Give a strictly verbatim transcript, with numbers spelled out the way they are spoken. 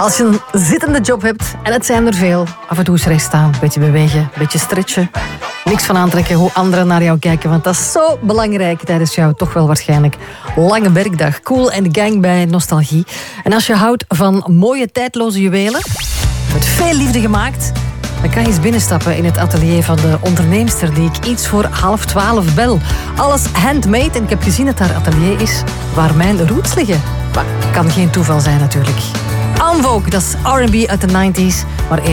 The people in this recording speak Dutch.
Als je een zittende job hebt, en het zijn er veel, af en toe eens recht staan, een beetje bewegen, een beetje stretchen. Niks van aantrekken hoe anderen naar jou kijken, want dat is zo belangrijk tijdens jouw toch wel waarschijnlijk lange werkdag. Cool en de gang bij Nostalgie. En als je houdt van mooie tijdloze juwelen, met veel liefde gemaakt, dan kan je eens binnenstappen in het atelier van de onderneemster die ik iets voor half twaalf bel. Alles handmade en ik heb gezien dat haar atelier is waar mijn roots liggen. Maar kan geen toeval zijn natuurlijk. En Vogue, dat is R en B uit de negentig, maar